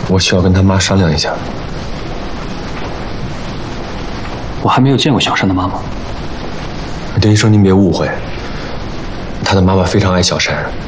我需要跟他妈商量一下。 我还没有见过小山的妈妈。 丁医生，您别误会，他的妈妈非常爱小山。